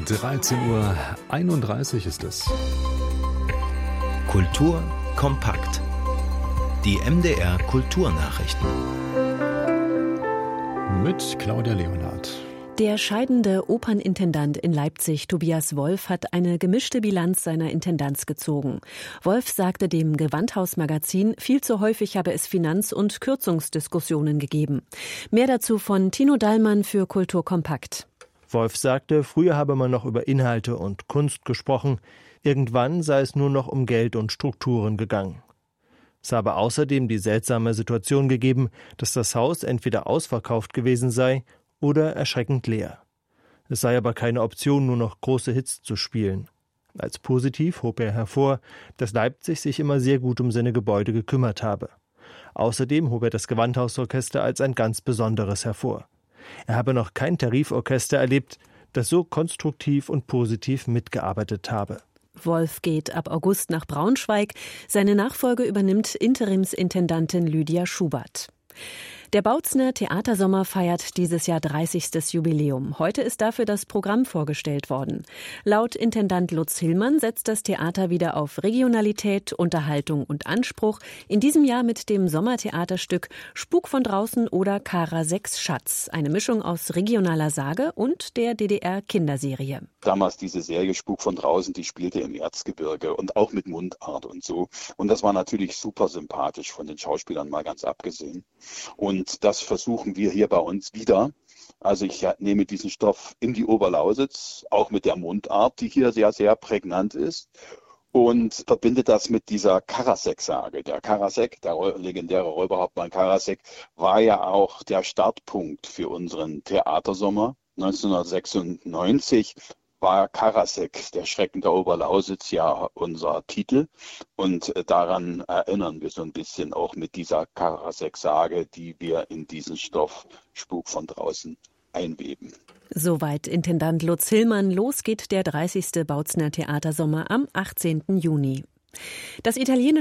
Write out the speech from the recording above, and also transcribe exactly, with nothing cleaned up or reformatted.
dreizehn Uhr einunddreißig ist es. Kultur kompakt. Die M D R Kulturnachrichten. Mit Claudia Leonhardt. Der scheidende Opernintendant in Leipzig, Tobias Wolff, hat eine gemischte Bilanz seiner Intendanz gezogen. Wolff sagte dem Gewandhaus-Magazin, viel zu häufig habe es Finanz- und Kürzungsdiskussionen gegeben. Mehr dazu von Tino Dallmann für Kultur kompakt. Wolff sagte, früher habe man noch über Inhalte und Kunst gesprochen. Irgendwann sei es nur noch um Geld und Strukturen gegangen. Es habe außerdem die seltsame Situation gegeben, dass das Haus entweder ausverkauft gewesen sei oder erschreckend leer. Es sei aber keine Option, nur noch große Hits zu spielen. Als positiv hob er hervor, dass Leipzig sich immer sehr gut um seine Gebäude gekümmert habe. Außerdem hob er das Gewandhausorchester als ein ganz besonderes hervor. Er habe noch kein Tariforchester erlebt, das so konstruktiv und positiv mitgearbeitet habe. Wolff geht ab August nach Braunschweig. Seine Nachfolge übernimmt Interimsintendantin Lydia Schubert. Der Bautzner Theatersommer feiert dieses Jahr dreißigstes Jubiläum. Heute ist dafür das Programm vorgestellt worden. Laut Intendant Lutz Hillmann setzt das Theater wieder auf Regionalität, Unterhaltung und Anspruch. In diesem Jahr mit dem Sommertheaterstück Spuk von draußen oder Karaseks Schatz. Eine Mischung aus regionaler Sage und der D D R-Kinderserie. Damals diese Serie Spuk von draußen, die spielte im Erzgebirge und auch mit Mundart und so. Und das war natürlich super sympathisch, von den Schauspielern mal ganz abgesehen. Und Und das versuchen wir hier bei uns wieder. Also ich nehme diesen Stoff in die Oberlausitz, auch mit der Mundart, die hier sehr, sehr prägnant ist. Und verbinde das mit dieser Karasek-Sage. Der Karasek, der legendäre Räuberhauptmann Karasek, war ja auch der Startpunkt für unseren Theatersommer. neunzehnhundertsechsundneunzig war Karasek, der Schrecken der Oberlausitz, ja unser Titel. Und daran erinnern wir so ein bisschen auch mit dieser Karasek-Sage, die wir in diesen Stoff Spuk von draußen einweben. Soweit Intendant Lutz Hillmann. Los geht der dreißigste Bautzner Theatersommer am achtzehnten Juni. Das italienische